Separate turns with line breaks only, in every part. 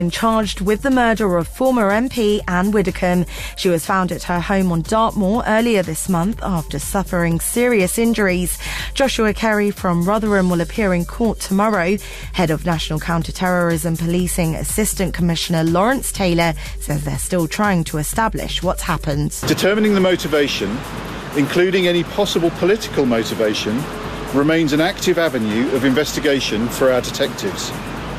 Charged with the murder of former MP Anne Widdecombe. She was found at her home on Dartmoor earlier this month after suffering serious injuries. Joshua Kerry from Rotherham will appear in court tomorrow. Head of National Counter-Terrorism Policing Assistant Commissioner Lawrence Taylor says they're still trying to establish what's happened.
Determining the motivation, including any possible political motivation, remains an active avenue of investigation for our detectives.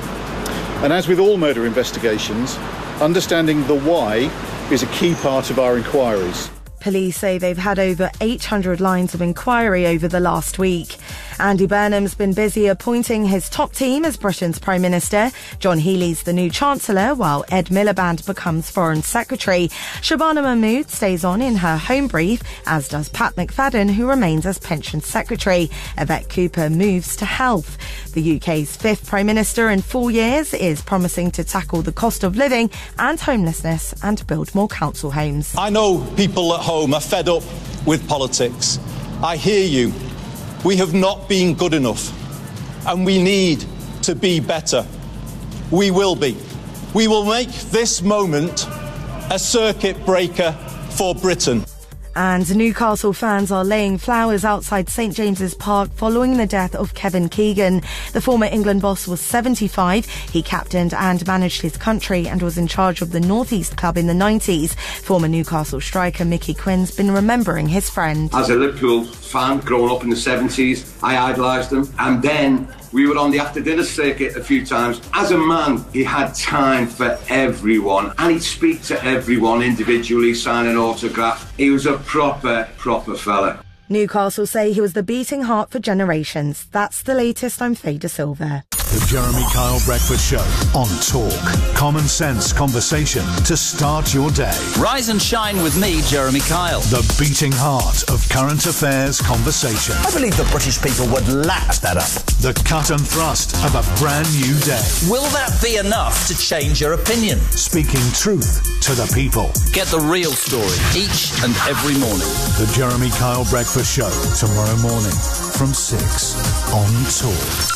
And as with all murder investigations, understanding the why is a key part of our inquiries.
Police say they've had over 800 lines of inquiry over the last week. Andy Burnham's been busy appointing his top team as Britain's Prime Minister. John Healey's the new Chancellor, while Ed Miliband becomes Foreign Secretary. Shabana Mahmood stays on in her home brief, as does Pat McFadden, who remains as Pension Secretary. Yvette Cooper moves to Health. The UK's fifth Prime Minister in 4 years is promising to tackle the cost of living and homelessness and build more council homes.
I know people at home are fed up with politics. I hear you. We have not been good enough, and we need to be better. We will be. We will make this moment a circuit breaker for Britain.
And Newcastle fans are laying flowers outside St James's Park following the death of Kevin Keegan. The former England boss was 75. He captained and managed his country and was in charge of the North East club in the 90s. Former Newcastle striker Mickey Quinn's been remembering his friend.
As a Liverpool fan growing up in the 70s, I idolised him. And then we were on the after-dinner circuit a few times. As a man, he had time for everyone, and he'd speak to everyone individually, sign an autograph. He was a proper fella.
Newcastle say he was the beating heart for generations. That's the latest. I'm Faye De Silva.
The Jeremy Kyle Breakfast Show on Talk. Common sense conversation to start your day.
Rise and shine with me, Jeremy Kyle.
The beating heart of current affairs conversation.
I believe the British people would lap that up.
The cut and thrust of a brand new day.
Will that be enough to change your opinion?
Speaking truth to the people. Get
the real story each and every morning.
The Jeremy Kyle Breakfast Show tomorrow morning from 6 on Talk.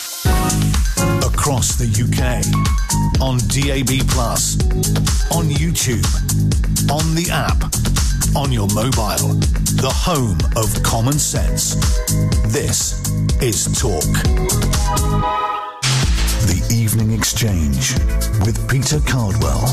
Across the UK, on DAB+, on YouTube, on the app, on your mobile, the home of common sense. This is Talk. The Evening Exchange with Peter Cardwell.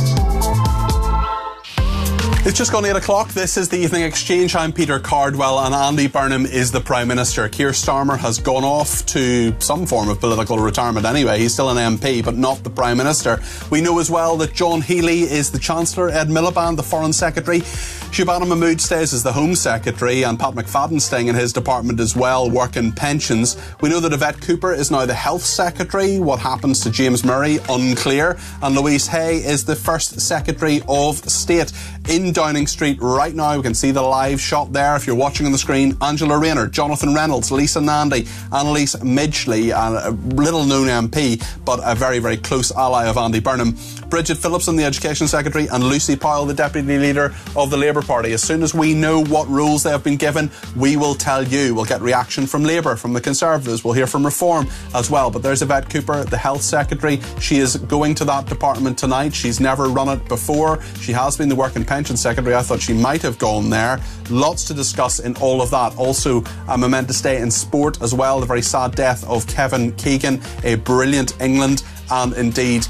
It's just gone 8 o'clock. This is the Evening Exchange. I'm Peter Cardwell, and Andy Burnham is the Prime Minister. Keir Starmer has gone off to some form of political retirement anyway. He's still an MP, but not the Prime Minister. We know as well that John Healey is the Chancellor, Ed Miliband, the Foreign Secretary. Shabana Mahmood stays as the Home Secretary, and Pat McFadden staying in his department as well, working pensions. We know that Yvette Cooper is now the Health Secretary. What happens to James Murray? Unclear. And Louise Hay is the First Secretary of State. In Downing Street right now, we can see the live shot there if you're watching on the screen. Angela Rayner, Jonathan Reynolds, Lisa Nandy, Annalise Midgley, a little known MP but a very, very close ally of Andy Burnham, Bridget Phillipson, the Education Secretary, and Lucy Powell, the Deputy Leader of the Labour Party. As soon as we know what rules they have been given, we will tell you. We'll get reaction from Labour, from the Conservatives, we'll hear from Reform as well. But there's Yvette Cooper, the Health Secretary. She is going to that department tonight. She's never run it before. She has been the Work and Pension Secretary. I thought she might have gone there. Lots to discuss in all of that. Also, a momentous day in sport as well. The very sad death of Kevin Keegan, a brilliant England and indeed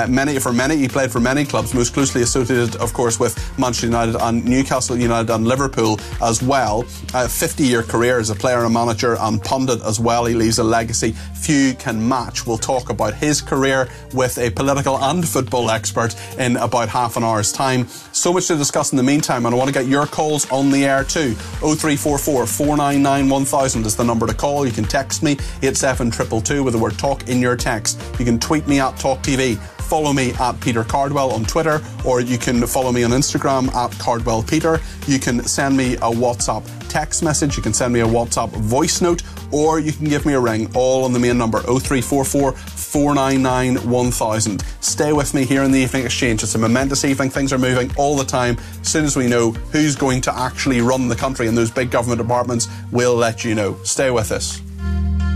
he played for many clubs, most closely associated of course with Manchester United and Newcastle United and Liverpool as well. 50-year career as a player and manager and pundit as well. He leaves a legacy few can match. We'll talk about his career with a political and football expert in about half an hour's time. So much to discuss in the meantime, and I want to get your calls on the air too. 03444 499 1000 is the number to call. You can text me 87222 with the word talk in your text. You can tweet me at Talk TV. Follow me at Peter Cardwell on Twitter, or you can follow me on Instagram at CardwellPeter. You can send me a WhatsApp text message, you can send me a WhatsApp voice note, or you can give me a ring, all on the main number 0344 499 1000. Stay with me here in the Evening Exchange. It's a momentous evening. Things are moving all the time. As soon as we know who's going to actually run the country in those big government departments, we'll let you know. Stay with us.